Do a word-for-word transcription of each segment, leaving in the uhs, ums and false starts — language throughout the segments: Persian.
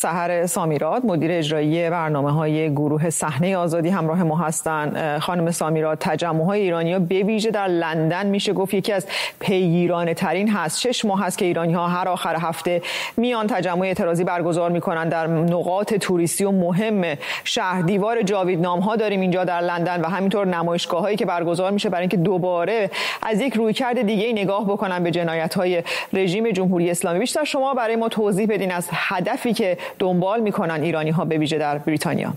سحر سامیراد مدیر اجرایی برنامه‌های گروه صحنه آزادی همراه ما هستند. خانم سامیراد، تجمع‌های ایرانی‌ها به ویژه در لندن میشه گفت یکی از پیگیرانه ترین هست. شش ماه هست که ایرانی‌ها هر آخر هفته میان تجمع اعتراضی برگزار میکنن در نقاط توریستی و مهم شهر. دیوار جاویدنام‌ها داریم اینجا در لندن و همینطور نمایشگاه‌هایی که برگزار میشه برای اینکه دوباره از یک رویکرد دیگه نگاه بکنن به جنایت‌های رژیم جمهوری اسلامی. بیشتر شما برای ما توضیح بدین از هدفی که دنبال میکنن ایرانی‌ها به ویژه در بریتانیا.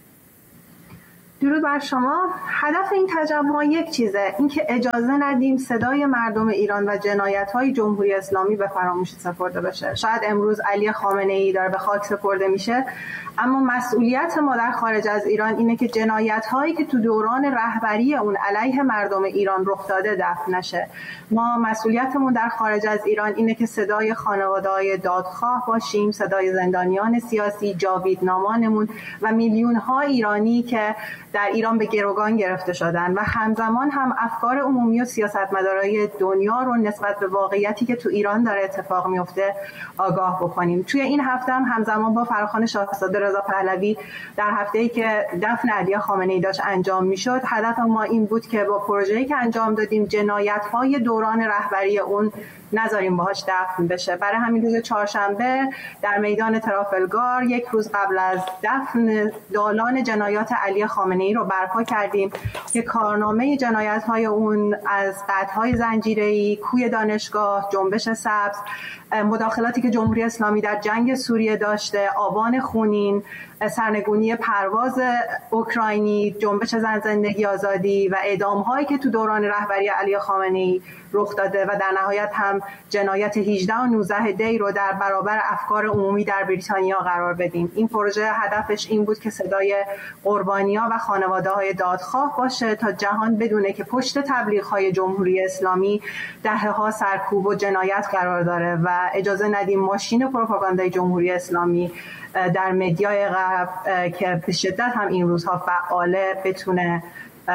درود بر شما. هدف این تجمع یک چیزه، اینکه اجازه ندیم صدای مردم ایران و جنایت‌های جمهوری اسلامی به فراموشی سپرده بشه. شاید امروز علی خامنه‌ای داره به خاک سپرده میشه، اما مسئولیت ما در خارج از ایران اینه که جنایت‌هایی که تو دوران رهبری اون علیه مردم ایران رخ داده دفن نشه. ما مسئولیتمون در خارج از ایران اینه که صدای خانواده‌های دادخواه باشیم، صدای زندانیان سیاسی، جاویدنامانمون و میلیون‌ها ایرانی که در ایران به گروگان گرفته شدن و همزمان هم افکار عمومی و سیاستمدارای دنیا رو نسبت به واقعیتی که تو ایران داره اتفاق میفته آگاه بکنیم. توی این هفته هم همزمان با فراخوان شاهزاده رضا پهلوی در هفته‌ای که دفن علی خامنه‌ای داشت انجام میشد، هدف ما این بود که با پروژه‌ای که انجام دادیم جنایت‌های دوران رهبری اون نذاریم باهاش دفن بشه. برای همین روز چهارشنبه در میدان ترافلگار یک روز قبل از دفن دالان جنایات علی خامنه‌ای رو برپا کردیم که کارنامه جنایت‌های اون از قطع‌های زنجیره‌ای، کوی دانشگاه، جنبش سبز، مداخلاتی که جمهوری اسلامی در جنگ سوریه داشته، آبان خونین، سرنگونی پرواز اوکراینی، جنبش زن زندگی آزادی و اعدام‌هایی که تو دوران رهبری علی خامنه‌ای رخ داده و در نهایت هم جنایت هجده و نوزده دی رو در برابر افکار عمومی در بریتانیا قرار بدیم. این پروژه هدفش این بود که صدای قربانی‌ها و خانواده‌های دادخواه باشه تا جهان بدونه که پشت تبلیغ‌های جمهوری اسلامی دهه‌ها سرکوب و جنایت قرار داره و اجازه ندیم ماشین پروپاگاندای جمهوری اسلامی در مدیای غرب که به شدت هم این روزها فعاله بتونه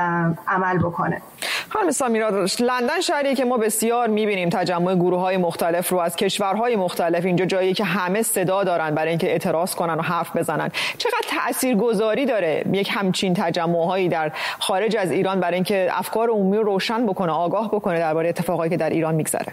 عمل بکنه. خانم سامیراد، لندن شهریه که ما بسیار می‌بینیم تجمع گروه‌های مختلف رو از کشورهای مختلف. اینجا جایی که همه صدا دارن برای اینکه اعتراض کنن و حرف بزنن. چقدر تاثیرگذاری داره یک همچین تجمع‌هایی در خارج از ایران برای اینکه افکار عمومی رو روشن بکنه، آگاه بکنه درباره اتفاقایی که در ایران می‌گذره؟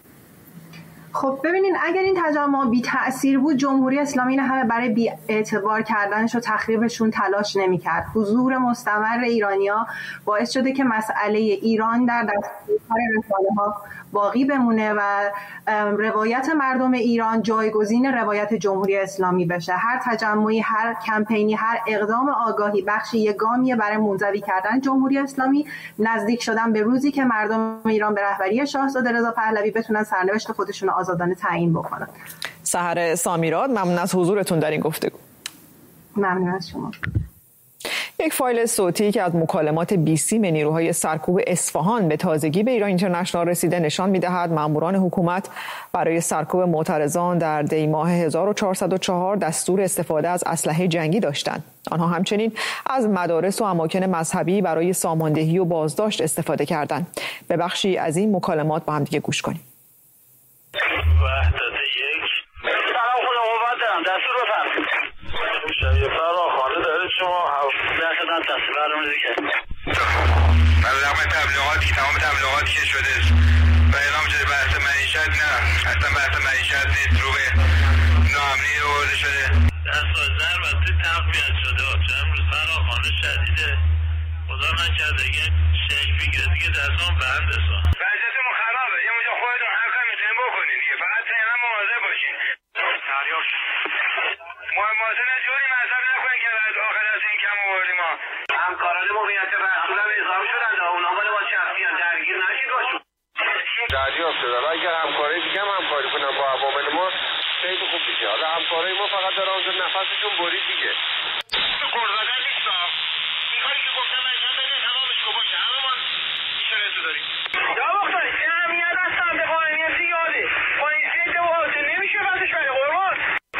خب ببینین، اگر این تجمع بی تأثیر بود جمهوری اسلامی این همه برای بی اعتبار کردنش و تخریبشون تلاش نمی‌کرد. حضور مستمر ایرانی‌ها باعث شده که مسئله ایران در دستور رسانه‌ها باقی بمونه و روایت مردم ایران جایگزین روایت جمهوری اسلامی بشه. هر تجمعی، هر کمپینی، هر اقدام آگاهی بخشی یک گامیه برای منزوی کردن جمهوری اسلامی، نزدیک شدن به روزی که مردم ایران به رهبری شاهزاده رضا پهلوی بتونن سرنوشت خودشون رو آزادانه تعیین بکنن. سحر سامیراد، ممنون از حضورتون در این گفتگو. ممنون از شما. یک فایل صوتی که از مکالمات بیسیم نیروهای سرکوب اصفهان به تازگی به ایران اینترنشنال رسیده نشان می‌دهد ماموران حکومت برای سرکوب معترضان در دی ماه هزار و چهارصد و چهار دستور استفاده از اسلحه جنگی داشتند. آنها همچنین از مدارس و اماکن مذهبی برای ساماندهی و بازداشت استفاده کردند. به بخشی از این مکالمات با هم دیگه گوش کنیم. وحدت یک سلام، خدا قوت دارم، دستور بفرمایید. شایعه فراخوانده داره شما درصد هم تصویر برنامه دیگه من رقم تبلیغاتی تمام تبلیغاتی که شده و اعلام شده بحث معیشت، نه اصلا بحث معیشت نیست، رو به ناامنی آورده شده. دست بازده البته تقویت شده چون امروز فراخوانده شدیده، خدا نکرده اگه شیخ بگیره دیگه دستان بند دستان وضعیتمون خرابه. یه اونجا خودتون هر کار میتونین بکنین دیگه، فقط فعلا مواظب باشین. دریافت مواظب جوری مذهب نکنین که آخر از این کم آوردیم ها. همکاران موقعیت رسول هم اظهار شدن اونا مال ما شخصی هم درگیر نشید باشون. دریافت شدن اگر همکاری دیگه هم همکاری کنن با عوامل ما خیلی خوب میشه. حالا همکاری ما فقط در آنجا نفسشون برید دیگه. گرزدن نیست ها. این کاری که گفتم انجام بده تمامش کن باشه. همه ما ایشون داریم. یا مختاری این امنیت از سمت قانونی زیاده. پلیسی دوازده نمیشه بعدش برای قربان.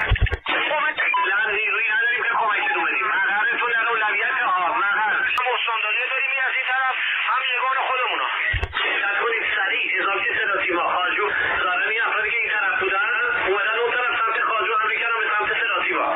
نیرویی نداریم که کمکتون بدیم. مقررتون در اولویت ها مقرر مستانداری داریم این از این طرف هم یگان خودمونا. دقت کنید سریع اضافه صدا سیما خارجو ظالمی افرادی که این طرف بودن اومدن اون طرف سمت خارجو حمله کردن به سمت صدا سیما.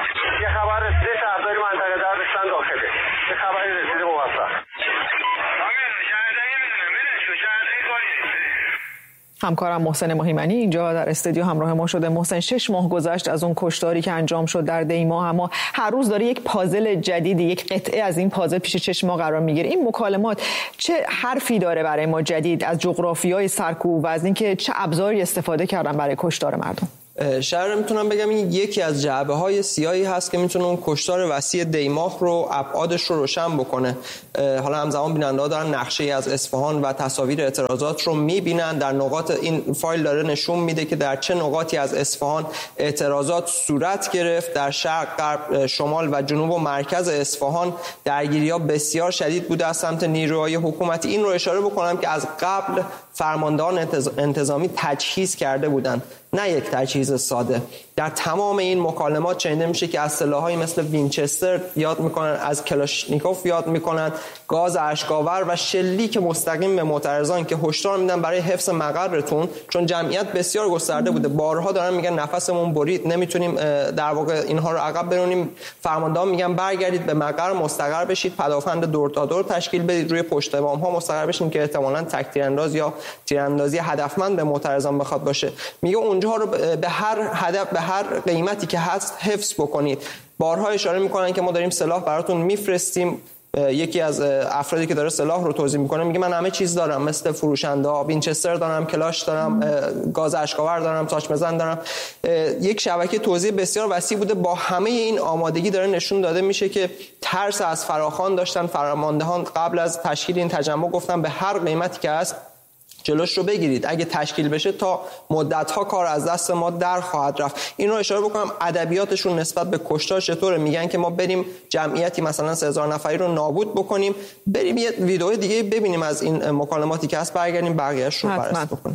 همکارم محسن مهیمنی اینجا در استودیو همراه ما شده. محسن، شش ماه گذشت از اون کشتاری که انجام شد در دیما، اما هر روز داره یک پازل جدیدی، یک قطعه از این پازل پیش چشم ما قرار میگیره. این مکالمات چه حرفی داره برای ما جدید از جغرافیای سرکوب و از اینکه چه ابزاری استفاده کردن برای کشتار مردم؟ شهر میتونم بگم این یکی از جعبه‌های سیاهی هست که میتونه اون کشتار وسیع دیماه رو، ابعادش رو روشن بکنه. حالا همزمان بیننده‌ها دارن نقشه‌ای از اصفهان و تصاویر اعتراضات رو میبینن. در نقاط این فایل داره نشون میده که در چه نقاطی از اصفهان اعتراضات صورت گرفت. در شرق، غرب، شمال و جنوب و مرکز اصفهان درگیری‌ها بسیار شدید بوده از سمت نیروهای حکومتی. این رو اشاره بکنم که از قبل فرماندهان انتظامی تجهیز کرده بودند، نه یک تجهیز ساده. در تمام این مکالمات شنیده میشه که از سلاح‌هایی مثل وینچستر یاد میکنن، از کلاشنیکوف یاد میکنن، گاز اشک‌آور و شلیک مستقیم به معترضان که هشدار میدن برای حفظ مقرتون، چون جمعیت بسیار گسترده بوده. بارها دارن میگن نفسمون برید، نمیتونیم در واقع اینها رو عقب برونیم. فرماندهان میگن برگردید به مقر مستقر بشید، پدافند دور تا دور تشکیل بدید، روی پشت بام‌ها مستقر بشین که احتمالاً تک تیرانداز یا تیراندازی هدفمند به معترضان بخواد باشه. میگه اونجا رو به هر هدف، به هر قیمتی که هست حفظ بکنید. بارها اشاره میکنن که ما داریم سلاح براتون میفرستیم. یکی از افرادی که داره سلاح رو توضیح میکنه میگه من همه چیز دارم، مثل فروشنده ها، وینچستر دارم، کلاش دارم، گاز اشک‌آور دارم، تاچ بزن دارم. یک شبکه توزیع بسیار وسیع بوده. با همه این آمادگی داره نشون داده میشه که ترس از فراخوان داشتن. فرماندهان قبل از تشکیل این تجمع گفتن به هر قیمتی که هست جلوش رو بگیرید، اگه تشکیل بشه تا مدت‌ها کار از دست ما در خواهد رفت. این رو اشاره بکنم ادبیاتشون نسبت به کشتار چطوره. میگن که ما بریم جمعیتی مثلا سه هزار نفری رو نابود بکنیم، بریم یه ویدیو دیگه ببینیم از این مکالماتی که هست، برگردیم بقیه‌اش رو بررسی بکنیم.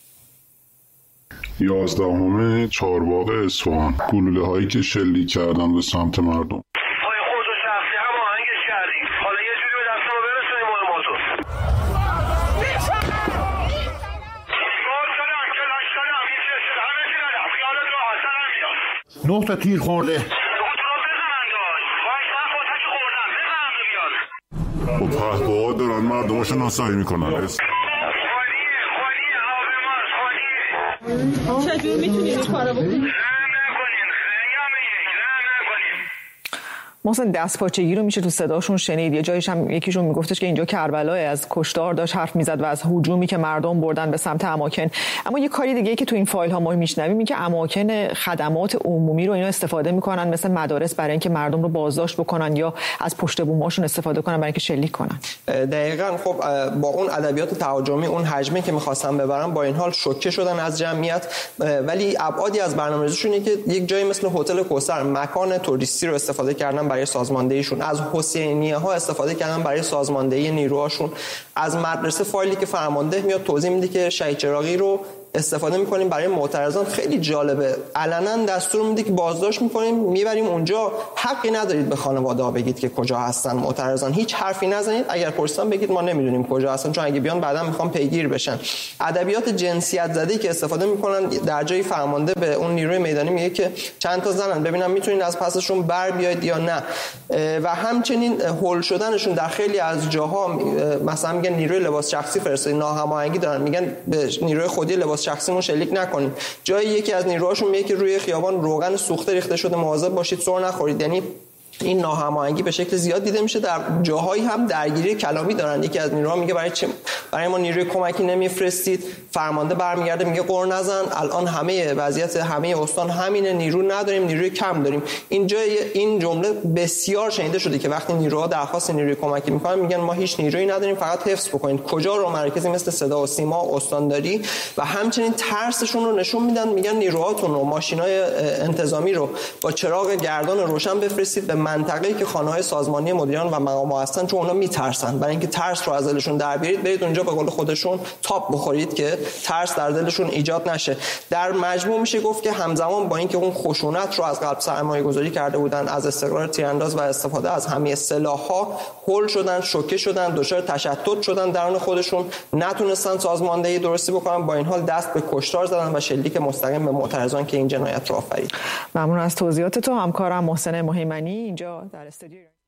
یازدهم چهارباغ اصفهان، گلوله هایی که شلیک کردن به سمت مردم. نه تا تیر خورده. با پهپادها دارن مردماشو ناسایی میکنن. چجور میتونید این کارو بکنید؟ محسن، دستپاچگی رو میشه تو صداشون شنید. یه جایش هم یکیشون میگفتش که اینجا کربلا، از کشتار داشت حرف میزد و از هجومی که مردم بردن به سمت اماکن. اما یه کاری دیگه که تو این فایل ها ما میشنویم این که اماکن خدمات عمومی رو اینا استفاده میکنن، مثل مدارس، برای اینکه مردم رو بازداشت بکنن یا از پشت بوم‌هاشون استفاده کنن برای اینکه شلیک کنن. دقیقاً. خب با اون ادبیات تهاجمی، اون حجمی که می‌خواستن ببرن، با این حال شوکه شدن از جمعیت. ولی ابعادی از برنامه‌ریزیشون اینه که یک جایی مثل هتل کوثر، مکان توریستی رو استفاده کردن برای سازماندهیشون، از حسینیه ها استفاده کردن برای سازماندهی نیروهاشون، از مدرسه فایلی که فرمانده میاد توضیح میده که شهید چراغی رو استفاده میکنیم برای معترضان. خیلی جالبه، علنا دستور میده که بازداشت میکنیم میبریم اونجا، حقی ندارید به خانواده ها بگید که کجا هستن معترضان، هیچ حرفی نزنید، اگر پرسیدن بگید ما نمیدونیم کجا هستن، چون اگه بیان بعدا میخوان پیگیر بشن. ادبیات جنسیت زده‌ای که استفاده میکنن، در جای فرمانده به اون نیروی میدانی میگه که چند تا زنن، ببینم میتونید از پسشون بر بیاید یا نه. و همچنین هول شدنشون در خیلی از جاها، مثلا میگن نیروی لباس شخصی فرستادین، ناهماهنگی دارن، میگن به نیروی خودی لباس شخصیمون شلیک نکنید. جای یکی از نیروهاشون میگه که روی خیابان روغن سوخته ریخته شده، مواظب باشید سر نخورید. یعنی این ناهماهنگی به شکل زیاد دیده میشه. در جاهایی هم درگیری کلامی دارن. یکی از نیروها میگه برای چه برای ما نیروی کمکی نمیفرستید؟ فرمانده برمیگرده میگه قر نزن، الان همه وضعیت همه استان همینه، نیرو نداریم، نیروی کم داریم. اینجا این جمله بسیار شنیده شده که وقتی نیروها درخواست نیروی کمکی میکنن میگن ما هیچ نیرویی نداریم، فقط حفظ بکنید. کجا رو؟ مرکزی مثل صدا و سیما، استانداری. و همچنین ترسشون رو نشون میدن، میگن نیروهاتون رو، ماشینای انتظامی رو با چراغ گردان روشن بفرستید به منطقه‌ای که خانه‌های سازمانی مدیران و مقام‌ها هستن، چون اونا میترسن. برای اینکه ترس رو از دلشون در بیارید، برید اونجا به قول خودشون تاپ بخورید که ترس در دلشون ایجاد نشه. در مجموع میشه گفت که همزمان با اینکه اون خشونت رو از قلب سرمایه‌گذاری کرده بودن، از استقرار تیرانداز و استفاده از همه سلاح‌ها هول شدن، شوکه شدن، دچار تشتت شدن درون خودشون، نتونستن سازماندهی درستی بکنن. با این حال دست به کشتار زدن و شلیک مستقیم به معترضان که این جنایت رو آفرید. ممنون از توضیحات تو. همکارم محسن مهیمنی اینجا در استودیو